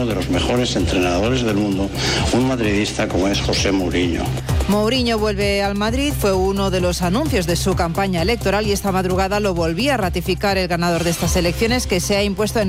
de los mejores entrenadores del mundo, un madridista como es José Mourinho. Mourinho vuelve al Madrid, fue uno de los anuncios de su campaña electoral y esta madrugada lo volvía a ratificar el ganador de estas elecciones, que se ha impuesto en